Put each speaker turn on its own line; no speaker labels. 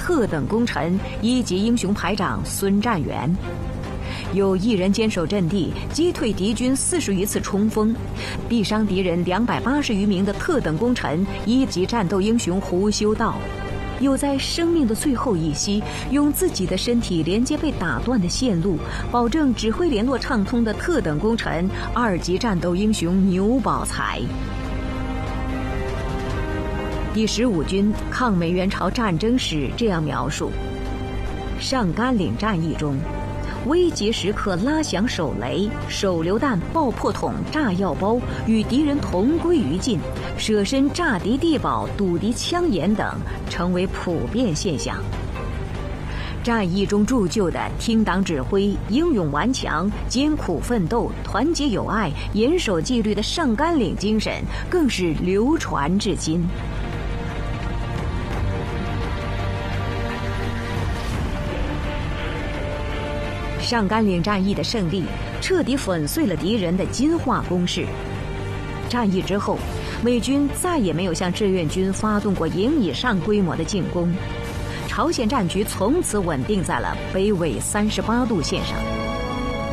特等功臣1级英雄排长孙占元。有1人坚守阵地，击退敌军40余次冲锋，毙伤敌人280余名的特等功臣1级战斗英雄胡修道。有在生命的最后一息，用自己的身体连接被打断的线路，保证指挥联络畅通的特等功臣2级战斗英雄牛宝才。第15军抗美援朝战争史这样描述：上甘岭战役中，危急时刻拉响手雷、手榴弹、爆破筒、炸药包，与敌人同归于尽，舍身炸敌地堡、堵敌枪眼等，成为普遍现象。战役中铸就的听党指挥、英勇顽强、艰苦奋斗、团结友爱、严守纪律的上甘岭精神，更是流传至今。上甘岭战役的胜利，彻底粉碎了敌人的金化攻势。战役之后，美军再也没有向志愿军发动过营以上规模的进攻，朝鲜战局从此稳定在了北纬38度线上。